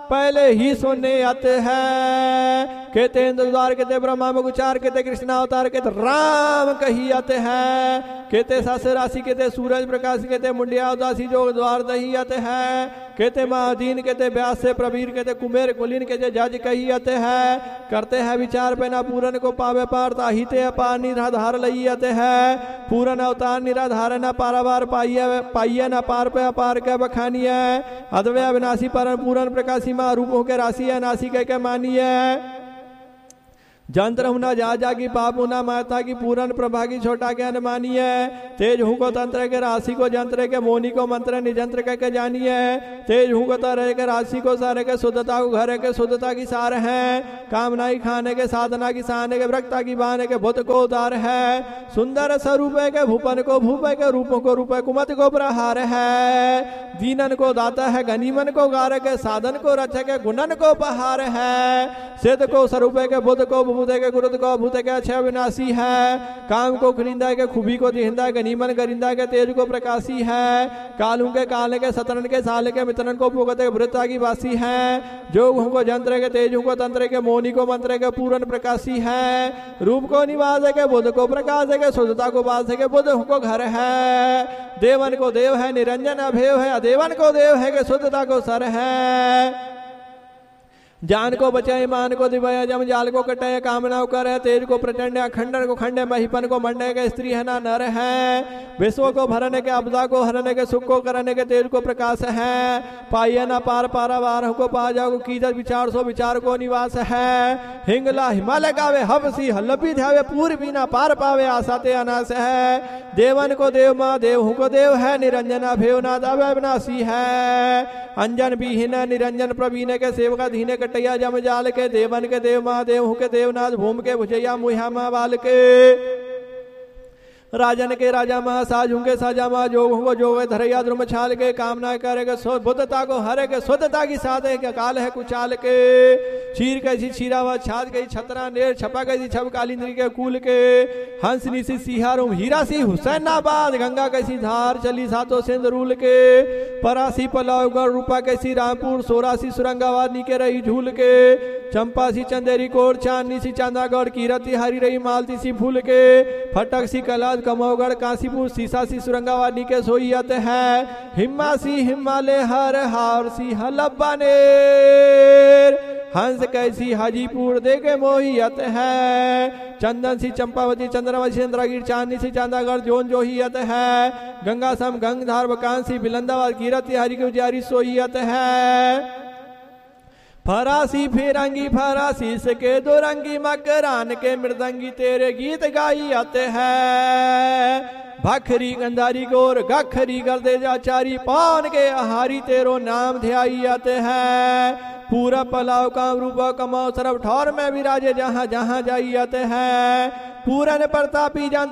पहले ही सुनने आते हैं। कहते इंद्रद्वार कहते ब्रह्मा मुगुचार कहते कृष्णावतार कहते राम कही आते हैं। कहते सासे राशि कहते सूरज प्रकाश कहते मुंडिया उदासी जो द्वार दही आते हैं। कहते महादीन कहते व्यास से प्रवीर कहते कुमेर कुलीन कहते जज कही आते हैं। करते हैं विचार पे ना पूरन को पावे पार ताहिते अपार निराधार लई आते हैं। पूरन अवतार निराधार न पारावार पाइये न पार पे अपार के बखानिय। अद्वय अविनाशी परम पूरन प्रकाशी मां रूपों के राशि है नासी के मानिए। जंत्र हुना जा जागी पाप हुना माता की पूरन प्रभा की छोटा के अनुमानीय। तेज हूँ को तंत्र के राशि को जंत्र के मोनी को मंत्र निजंत्र के जानिए। तेज हूँ को तरह के राशि को सारे के शुद्धता को घर के शुद्धता की सार है। कामना की खाने के साधना की सहाने के व्रक्ता की बहाने के भूत को उतार है। सुंदर स्वरूप के भूपन को भूपे के रूपों को रूपे कुमत को प्रहार है। दीनन को दाता है गनीमन को गार के साधन को रक्षक है गुणन को बहार है। सिद्ध को स्वरूप के बुद्ध को भूते के गुरुद को भूत के अक्षय विनाशी है। काम को खिंदा के खूबी को दिहिंदा के नीमन गरिंदा के तेज को प्रकाशी है। कालू के काले के सतरन के साले के मित्रन को भुगते वृत्ता की वासी है। जोग को जंत्र के तेज को तंत्र के मोनी को मंत्र के पूरन प्रकाशी है। रूप को निवास के बुद्ध को प्रकाश के शुद्धता को वास के बुद्ध को घर है। देवन को देव है निरंजन अभेव है। अदेवन को देव है के शुद्धता को सर है। जान को बचाए मान को दिवाया जम जाल को कटाए कामना करे। तेज को प्रचंड अखंडन को खंडे महिपन को मंडे के स्त्री है ना नर है। विश्व को भरने के आपदा को हरने के सुख को करने के तेज को प्रकाश है। पाइए ना पार पारावार को पा जाओ कीजर विचार सो विचार को निवास है। हिंगला हिमालय गावे हबसी हल्लबी ध्यावे पूर्वी ना पार पावे आसाते अनास है। देवन को देव माँ देव को देव है निरंजन भेव ना दावे विनाशी है। अंजन बीहीन निरंजन प्रवीण के सेवका धीने कटैया जम जाल के देवन के देव महादेव के देवनाथ भूम के भुजैया मुहा बाल के। राजन के राजा महा साजू के साजा महा जोग को जोग धरैया द्रुम छाल के। कामना करेगा बुद्धता को हरे के शुद्धता की साधे के काल है कुचाल के। चीर कैसी छीरावा छाद गई छतरा नेर छपा गई छप कालिंद्री के कूल के। हंस निशी सिहारुम हीरा सी हुसैनाबाद गंगा कैसी धार चली सातों सिंदरूल के। परासी पलावगढ़ रूपा कैसी रामपुर सोरासी सुरंगाबाद नीके रही झूल के। चंपा सी चंदेरी कोर चांदनी सी चांदागढ़ कीरती हरी रही मालती सी फूल के। फटक सी कलाद कमौगढ़ काशीपुर सीसा सी सुरंगाबाद नीके सोईयत है। हिम्मा सी हिमालय हर हार सी हलब्बानेर। हंस कैसी हाजीपुर देखे मोहियत है। चंदन सी चंपावती चंद्रवशी चंद्रगिर चांदनी सी चांदागढ़ जोन जोहियत है। गंगा सम गंगधार बकान सी बिलंदाबाद कीरती हरी की उजारी सोईयत है। फरासी फिरंगी फरासी सके दो रंगी मकरान के मृदंगी तेरे गीत गाई आते हैं। भखरी गंधारी गोर गखरी कर दे जाचारी पान के आहारी तेरो नाम ध्याई आते हैं। पूरा पलाव काम रूपा कमाओ सरब ठौर में विराजे जहां जहां जाई आते हैं। पूरन प्रतापी जान